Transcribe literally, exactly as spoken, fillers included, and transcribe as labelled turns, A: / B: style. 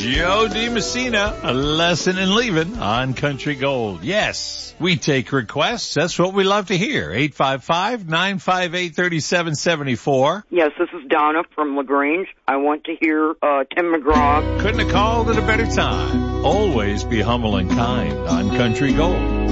A: Joe DiMessina, a lesson in leaving on Country Gold. Yes, we take requests. That's what we love to hear. eight five five, nine five eight, three seven seven four.
B: Yes, this is Donna from LaGrange. I want to hear uh, Tim McGraw.
A: Couldn't have called at a better time. Always be humble and kind on Country Gold.